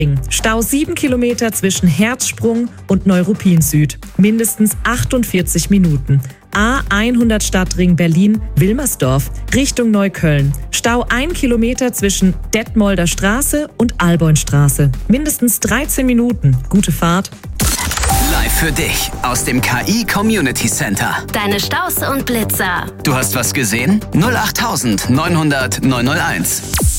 Stau 7 Kilometer zwischen Herzsprung und Neuruppin Süd. Mindestens 48 Minuten. A100 Stadtring Berlin-Wilmersdorf Richtung Neukölln. Stau 1 Kilometer zwischen Detmolder Straße und Alboinstraße. Mindestens 13 Minuten. Gute Fahrt. Live für dich aus dem KI Community Center. Deine Staus und Blitzer. Du hast was gesehen? 08900 901.